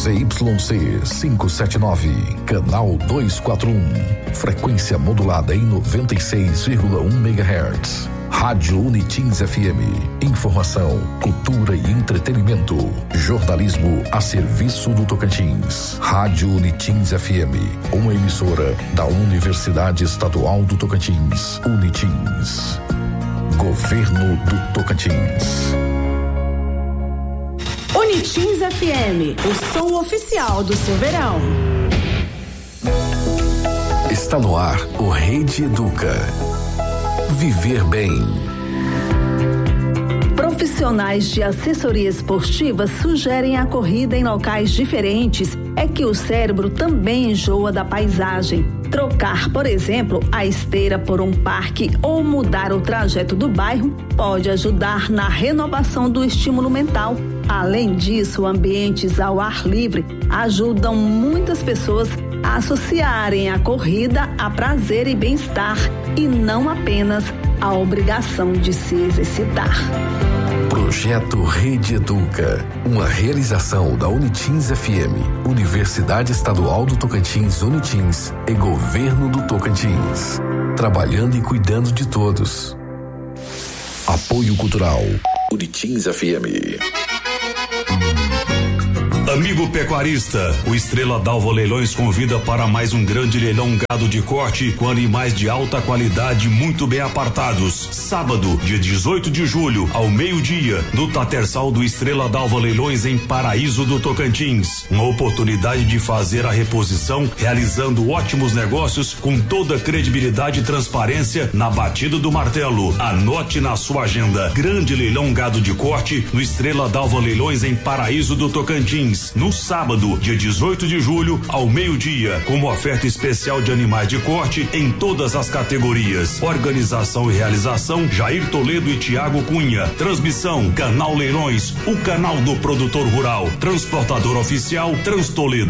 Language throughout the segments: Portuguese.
ZYC 579, canal 241, frequência modulada em 96,1 MHz. Rádio Unitins FM, informação, cultura e entretenimento, jornalismo a serviço do Tocantins. Rádio Unitins FM, uma emissora da Universidade Estadual do Tocantins, Unitins. Governo do Tocantins. Unitins FM, o som oficial do seu verão. Está no ar o Rede Educa. Viver bem. Profissionais de assessoria esportiva sugerem a corrida em locais diferentes. É que o cérebro também enjoa da paisagem. Trocar, por exemplo, a esteira por um parque ou mudar o trajeto do bairro pode ajudar na renovação do estímulo mental. Além disso, ambientes ao ar livre ajudam muitas pessoas a associarem a corrida a prazer e bem-estar e não apenas a obrigação de se exercitar. Projeto Rede Educa, uma realização da Unitins FM, Universidade Estadual do Tocantins, Unitins e Governo do Tocantins. Trabalhando e cuidando de todos. Apoio Cultural, Unitins FM. Amigo pecuarista, o Estrela d'Alva Leilões convida para mais um grande leilão gado de corte com animais de alta qualidade muito bem apartados. Sábado, dia 18 de julho, ao meio-dia, no Tatersal do Estrela d'Alva Leilões em Paraíso do Tocantins. Uma oportunidade de fazer a reposição, realizando ótimos negócios com toda a credibilidade e transparência na batida do martelo. Anote na sua agenda. Grande leilão gado de corte no Estrela d'Alva Leilões em Paraíso do Tocantins. No sábado, dia 18 de julho, ao meio-dia, como oferta especial de animais de corte em todas as categorias. Organização e realização, Jair Toledo e Tiago Cunha. Transmissão, Canal Leilões, o canal do produtor rural. Transportador oficial, Transtoledo.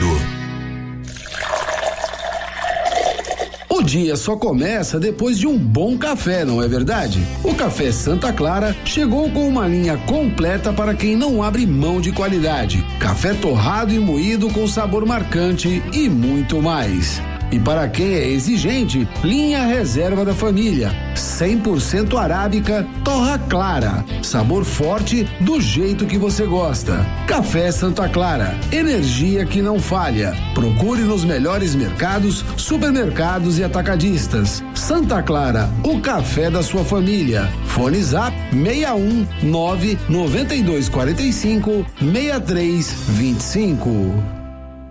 O dia só começa depois de um bom café, não é verdade? O Café Santa Clara chegou com uma linha completa para quem não abre mão de qualidade. Café torrado e moído com sabor marcante e muito mais. E para quem é exigente, linha Reserva da Família, 100% arábica, torra clara, sabor forte do jeito que você gosta. Café Santa Clara, energia que não falha. Procure nos melhores mercados, supermercados e atacadistas. Santa Clara, o café da sua família. Fone Zap 61 99245 6325.